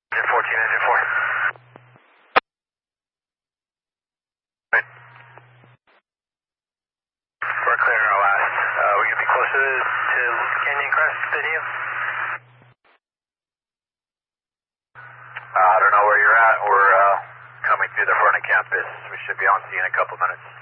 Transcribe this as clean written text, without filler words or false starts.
Engine 14, engine 4. Right. We're clearing our last. We're going to be closer to Canyon Crest than you. I don't know where you're at. We're coming through the front of campus. We should be on scene in a couple minutes.